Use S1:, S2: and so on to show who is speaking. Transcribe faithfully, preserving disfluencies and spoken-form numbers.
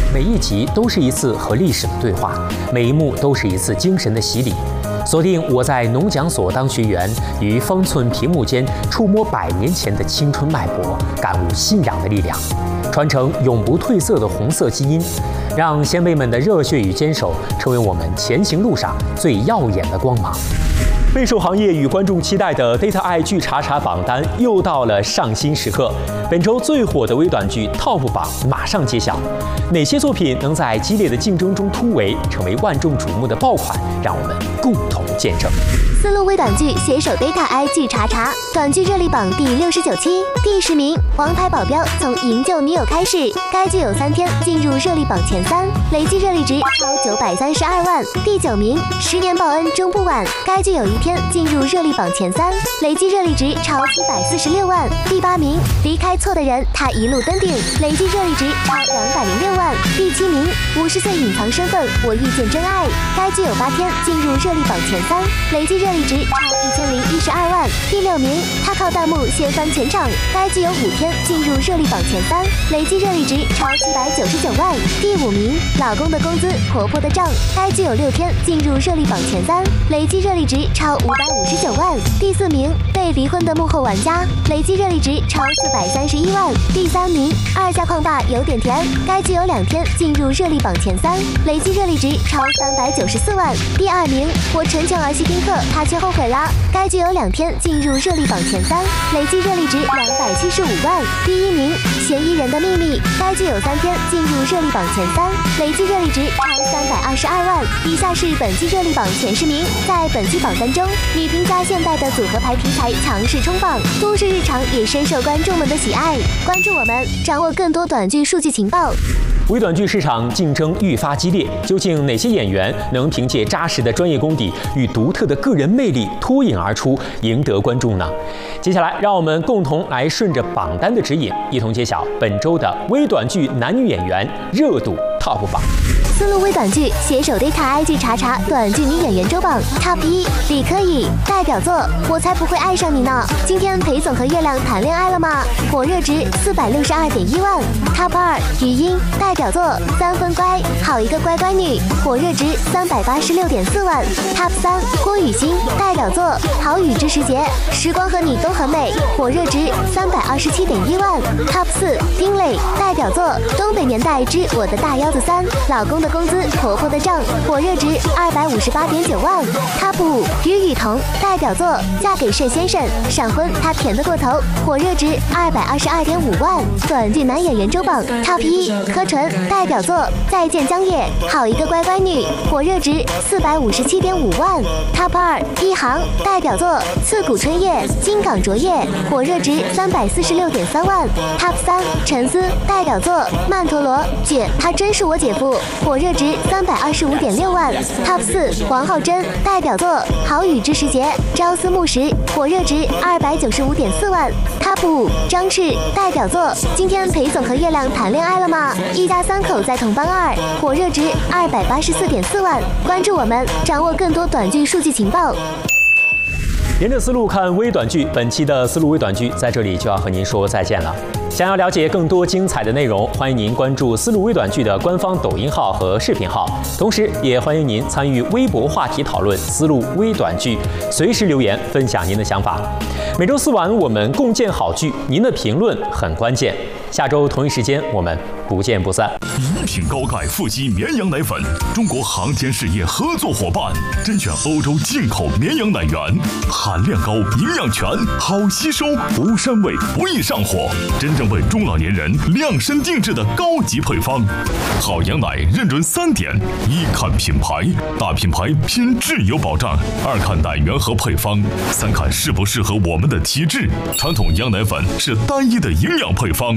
S1: 每一集都是一次和历史的对话，每一幕都是一次精神的洗礼。锁定我在农讲所当学员，于方寸屏幕间触摸百年前的青春脉搏，感悟信仰的力量，传承永不褪色的红色基因，让先辈们的热血与坚守成为我们前行路上最耀眼的光芒。备受行业与观众期待的 Data I 剧查查榜单又到了上新时刻，本周最火的微短剧 Top 榜马上揭晓，哪些作品能在激烈的竞争中突围，成为万众瞩目的爆款，让我们共同见证。
S2: 丝路微短剧携手 Data I 剧查查短剧热力榜第六十九期，第十名《王牌保镖从营救女友开始》，该剧有三天进入热力榜前三，累计热力值超九百三十二万。第九名《十年报恩终不晚》，该剧有一天进入热力榜前三，累计热力值超七百四十六万。第八名《离开错的人》，他一路登顶，累计热力值超两百零六万。第七名《五十岁隐藏身份我遇见真爱》，该剧有八天进入热力榜前三，累计热力值超一千零一十二万。第六名他靠弹幕掀翻全场，该剧有五天进入热力榜前三，累计热力值超七百九十九万。第五名老公的工资婆婆的账，该剧有六天进入热力榜前三，累计热力值超五百五十九万。第四名被离婚的幕后玩家，累计热力值超四百三十一万。第三名二家矿霸有点甜，该剧有两天进入热力榜前三，累计热力值超三百九十四万。第二名我陈乔儿戏丁克他却后悔啦，该剧有两天进入热力榜前三，累计热力值两百七十五万。第一名嫌疑人的秘密，该剧有三天进入热力榜前三，累计热力值超三百二十二万。以下是本期热力榜前十名，在本期榜单中，女评家现代的组合牌题材强势冲榜，都市日常也深受观众们的喜爱。关注我们，掌握更多短剧数据情报。
S1: 微短剧市场竞争愈发激烈，究竟哪些演员能凭借扎实的专业功底与独特的个人魅力脱颖而出，赢得观众呢？接下来，让我们共同来顺着榜单的指引，一同揭晓本周的微短剧男女演员热度 Top 榜。
S2: 丝路微短剧携手 Data I 剧查查短剧女演员周榜 Top 一，李可以代表作我才不会爱上你呢。今天裴总和月亮谈恋爱了吗？火热值四百六十二点一万。Top 二，余音代表作三分乖，好一个乖乖女，火热值三百八十六点四万。Top 三，郭雨欣代表作好雨之时节，时光和你都很美，火热值三百二十七点一万。Top 四，丁磊代表作东北年代之我的大腰子三，老公的工资婆婆的账，火热值二百五十八点九万。Top 五，于雨桐代表作嫁给沈先生，闪婚他甜得过头，火热值二百二十二点五万。短剧男演员周榜 Top 一，柯纯代表作再见江野，好一个乖乖女，火热值四百五十七点五万。Top 二，一航代表作刺骨春夜，金港卓夜，火热值三百四十六点三万。Top 三，陈思代表作曼陀罗姐他真是我姐夫，火热值三百二十五点六万。Top 四，王浩真代表作好雨之时节，朝思暮时，火热值二百九十五点四万。Top 五，张弛代表作今天裴总和月亮谈恋爱了吗？一家三口在同班二，火热值二百八十四点四万。关注我们，掌握更多短剧数据情报。
S1: 沿着思路看微短剧，本期的思路微短剧在这里就要和您说再见了。想要了解更多精彩的内容，欢迎您关注思路微短剧的官方抖音号和视频号，同时也欢迎您参与微博话题讨论思路微短剧，随时留言分享您的想法。每周四晚我们共建好剧，您的评论很关键。下周同一时间我们不见不散。
S3: 一品高钙腹肌绵羊奶粉，中国航天事业合作伙伴，甄选欧洲进口绵羊奶源，含量高，营养全，好吸收，无膻味，不易上火，真正为中老年人量身定制的高级配方。好羊奶认准三点：一看品牌，大品牌拼质有保障；二看奶源和配方；三看适不适合我们的体质。传统羊奶粉是单一的营养配方，